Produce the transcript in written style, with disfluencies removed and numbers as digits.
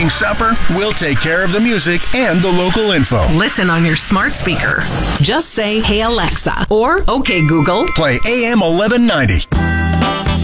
cooking supper, we'll take care of the music and the local info. Listen on your smart speaker. Just say, "Hey Alexa," or "Okay Google." Play AM 1190.